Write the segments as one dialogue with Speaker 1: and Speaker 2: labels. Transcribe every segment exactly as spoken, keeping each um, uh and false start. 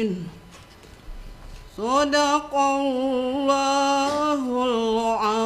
Speaker 1: Sadaqallahul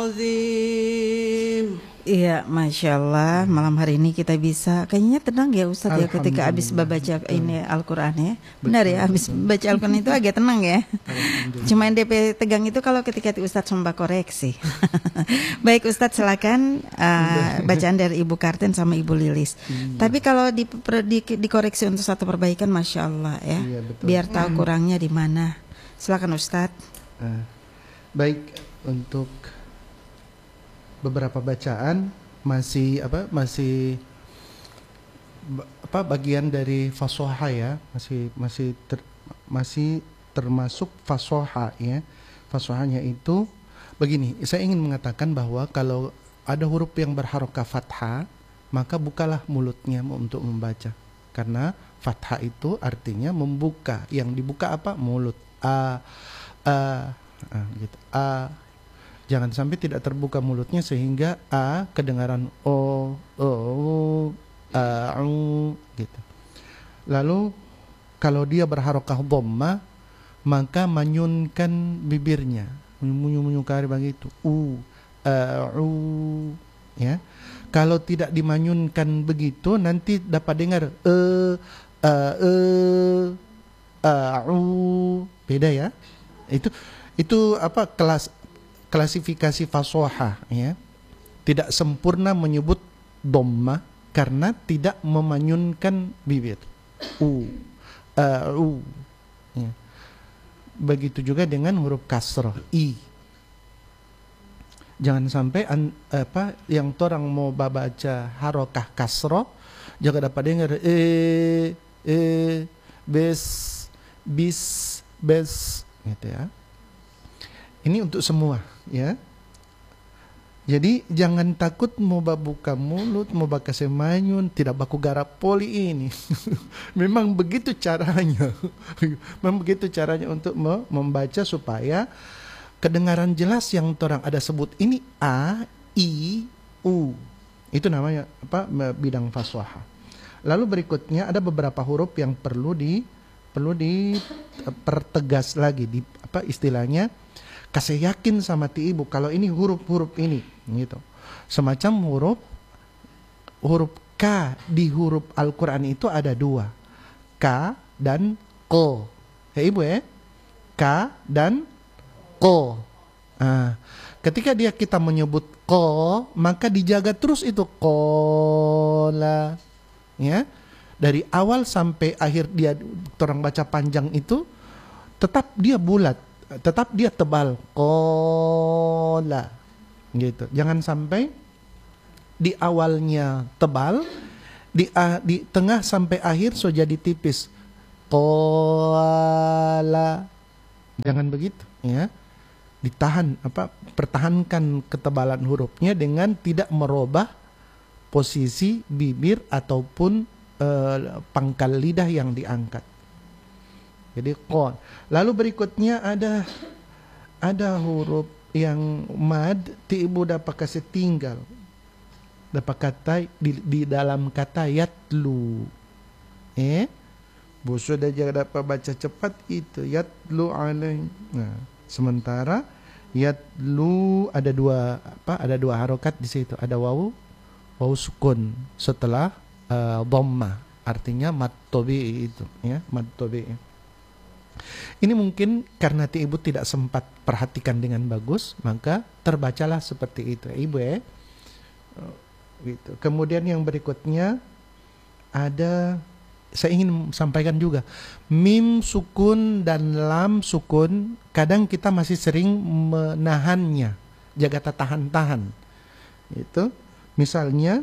Speaker 1: azim.
Speaker 2: Iya, Masya Allah, malam hari ini kita bisa, kayaknya tenang ya Ustadz ya ketika habis baca ini Al-Quran ya. Benar ya, habis baca Al-Quran itu agak tenang ya. Cuma yang D P tegang itu kalau ketika Ustadz sumpah koreksi. Baik Ustadz, silakan uh, bacaan dari Ibu Kartin sama Ibu Lilis. Hmm. Tapi kalau di, di, dikoreksi untuk satu perbaikan, Masya Allah ya, iya, biar tahu kurangnya di mana. Silakan Ustadz.
Speaker 3: Uh, baik, untuk beberapa bacaan masih apa masih apa bagian dari fasoha ya, masih masih ter, masih termasuk fasoha ya. Fasohanya itu begini, saya ingin mengatakan bahwa kalau ada huruf yang berharokah fathah, maka bukalah mulutnya untuk membaca, karena fathah itu artinya membuka. Yang dibuka apa? Mulut. A a, a gitu. A. Jangan sampai tidak terbuka mulutnya sehingga a kedengaran o, o, a, u gitu. Lalu kalau dia berharokah dhamma, maka manyunkan bibirnya, munyu-munyukari begitu, u, a, u, ya. Kalau tidak dimanyunkan begitu, nanti dapat dengar e, a, e, a, u, beda ya. Itu itu apa kelas klasifikasi fasoha ya, tidak sempurna menyebut dhamma karena tidak memanyunkan bibir u, a, u ya. Begitu juga dengan huruf kasroh i. Jangan sampai an, apa yang orang mau baca harokah kasroh jangan dapat dengar e e bes bis bes gitu ya. Ini untuk semua ya. Jadi jangan takut mau buka mulut, mau baca semanyun, tidak baku garap poli ini. Memang begitu caranya. Memang begitu caranya untuk membaca supaya kedengaran jelas yang orang ada sebut ini a, i, u. Itu namanya apa? Bidang faswahah. Lalu berikutnya ada beberapa huruf yang perlu di perlu dipertegas lagi di apa istilahnya? Kasih yakin sama ti ibu kalau ini huruf-huruf ini gitu. Semacam huruf huruf K di huruf Al-Qur'an itu ada dua. K dan Ko. Ya ibu ya. K dan Ko. Nah, ketika dia kita menyebut Ko, maka dijaga terus itu kola. Ya. Dari awal sampai akhir dia orang baca panjang itu tetap dia bulat. Tetap dia tebal, kola gitu. Jangan sampai di awalnya tebal, di uh, di tengah sampai akhir so jadi tipis, kola. Jangan begitu ya. Ditahan apa? Pertahankan ketebalan hurufnya dengan tidak merubah posisi bibir ataupun uh, pangkal lidah yang diangkat. Jadi qad. Lalu berikutnya ada ada huruf yang mad, ti ibu dapat kasih tinggal. Dapat kata di, di dalam kata yatlu. Eh? Bu sudah jangan dapat baca cepat itu yatlu alaih. Nah, sementara yatlu ada dua apa? Ada dua harokat di situ. Ada wawu, wawu sukun setelah uh, dhamma. Artinya mad tabi'i itu, ya, mad tabi'i. Ini mungkin karena ti ibu tidak sempat perhatikan dengan bagus, maka terbacalah seperti itu, ibu ya. Gitu. Kemudian yang berikutnya ada, saya ingin sampaikan juga, mim sukun dan lam sukun, kadang kita masih sering menahannya, jaga tahan-tahan. Itu, misalnya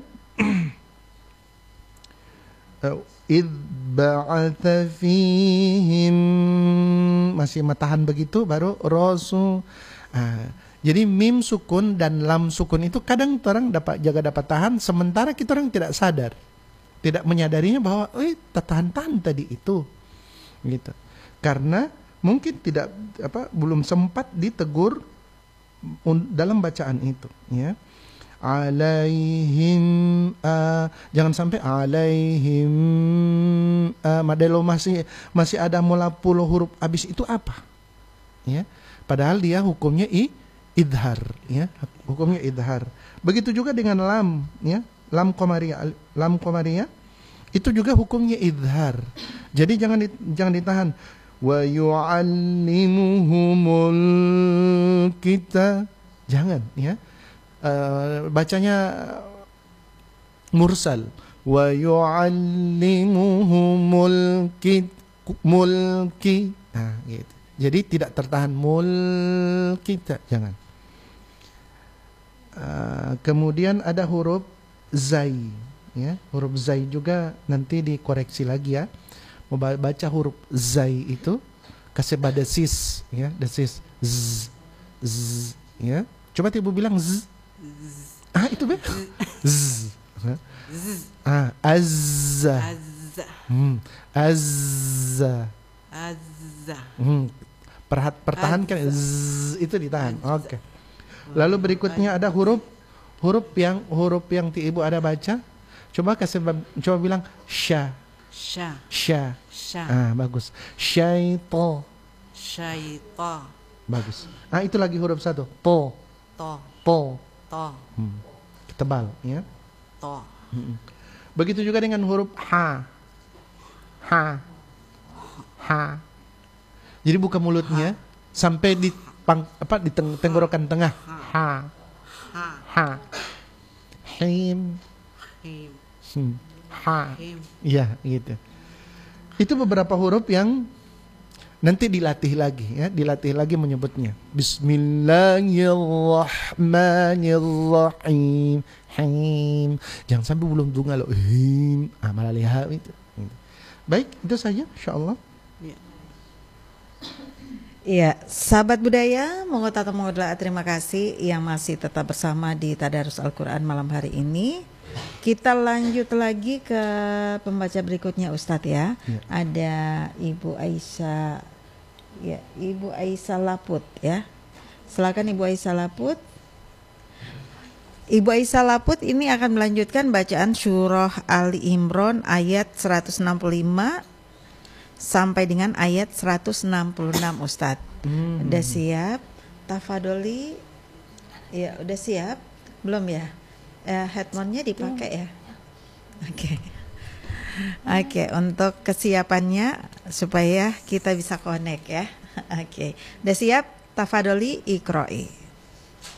Speaker 3: id ba'atha fihim, masih matahan begitu baru rasul. Nah, jadi mim sukun dan lam sukun itu kadang orang dapat jaga dapat tahan, sementara kita orang tidak sadar, tidak menyadarinya bahwa eh tahan-tahan tadi itu gitu. Karena mungkin tidak apa belum sempat ditegur dalam bacaan itu ya. alaihim uh, jangan sampai alaihim uh, madelo masih masih ada mula puluh huruf habis itu apa ya, padahal dia hukumnya i idhar ya, hukumnya idhar. Begitu juga dengan lam ya, lam qamariyah, lam qamariyah itu juga hukumnya idhar. Jadi jangan di, jangan ditahan. Wa yu'allimuhumul kita, jangan ya. Uh, bacanya mursal. Wa yu'allimuhumul kit mulki. Nah, gitu. Jadi tidak tertahan mul kita, jangan. Uh, kemudian ada huruf zai ya, huruf zai juga nanti dikoreksi lagi ya. Mau baca huruf zai itu kasih pada sis ya, desis z, z ya. Coba ibu bilang z. Ah itu be. Z. Ah azza. Hmm, azza.
Speaker 1: Azza.
Speaker 3: Hmm. Perhat pertahankan z itu ditahan. Oke. Okay. Lalu berikutnya ada huruf huruf yang huruf yang ti ibu ada baca. Coba kasih coba bilang sya.
Speaker 1: Sya.
Speaker 3: Sya.
Speaker 1: Sya.
Speaker 3: Ah bagus. Syaito.
Speaker 1: Syaita.
Speaker 3: Bagus. Ah itu lagi huruf satu. To.
Speaker 1: To.
Speaker 3: To.
Speaker 1: To.
Speaker 3: Hmm. Tebal ya.
Speaker 1: To.
Speaker 3: Hmm. Begitu juga dengan huruf ha. Ha. Ha. Jadi buka mulutnya ha. Sampai di pang, apa di teng, tenggorokan tengah. Ha.
Speaker 1: Ha.
Speaker 3: Ha. Him.
Speaker 1: Him.
Speaker 3: Hmm. Ha.
Speaker 1: Him.
Speaker 3: Iya, gitu. Itu beberapa huruf yang nanti dilatih lagi ya, dilatih lagi menyebutnya. Bismillahirrahmanirrahim. Him. Jangan sampai belum dunga loh. Him. Ah, malah lihat itu. Baik, itu saja insyaallah.
Speaker 1: Ya.
Speaker 2: Iya, sahabat budaya, monggo tata monggo terima kasih yang masih tetap bersama di Tadarus Al-Quran malam hari ini. Kita lanjut lagi ke pembaca berikutnya Ustadz ya.
Speaker 3: Ya.
Speaker 2: Ada Ibu Aisyah, ya Ibu Aisyah Laput ya. Silakan Ibu Aisyah Laput. Ibu Aisyah Laput ini akan melanjutkan bacaan surah Ali Imran ayat seratus enam puluh lima sampai dengan ayat seratus enam puluh enam Ustadz. Hmm. Udah siap? Tafadoli. Ya, udah siap? Belum ya? Uh, headphone-nya dipakai ya? Oke. Okay. Oke, okay, untuk kesiapannya supaya kita bisa connect ya. Oke. Okay. Udah siap? Tafadoli ikroi.